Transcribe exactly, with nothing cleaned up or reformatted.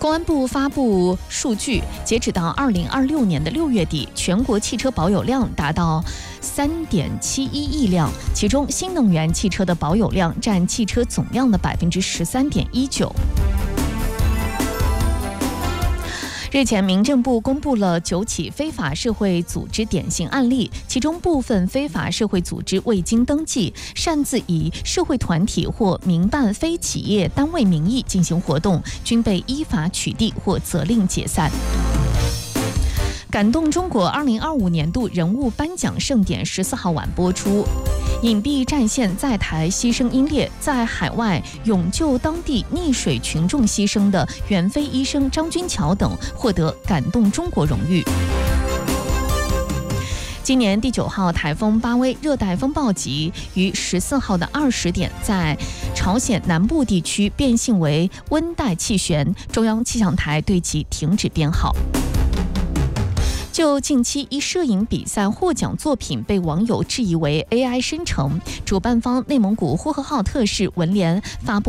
公安部发布数据，截止到二零二六年的六月底，全国汽车保有量达到三点七一亿辆，其中新能源汽车的保有量占汽车总量的百分之十三点一九。日前，民政部公布了九起非法社会组织典型案例，其中部分非法社会组织未经登记，擅自以社会团体或民办非企业单位名义进行活动，均被依法取缔或责令解散。感动中国二零二五年度人物颁奖盛典十四号晚播出，隐蔽战线在台牺牲英烈，在海外勇救当地溺水群众牺牲的援非医生张军桥等获得感动中国荣誉。今年第九号台风巴威热带风暴级于十四号的二十点，在朝鲜南部地区变性为温带气旋，中央气象台对其停止编号。就近期一摄影比赛获奖作品被网友质疑为 A I 生成，主办方内蒙古呼和浩特市文联发布